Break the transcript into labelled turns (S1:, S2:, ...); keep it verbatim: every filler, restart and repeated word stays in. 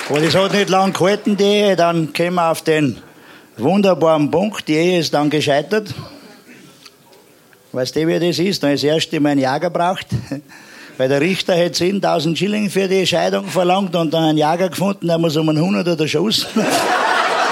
S1: Aber das hat nicht lang gehalten, die Ehe. Dann kämen wir auf den wunderbaren Punkt. Die Ehe ist dann gescheitert. Weißt du, wie das ist? Dann ist das erste Mal ein Jager braucht. Weil der Richter hätte zehntausend Schilling für die Scheidung verlangt und dann einen Jager gefunden, der muss um einen Hunderter erschossen.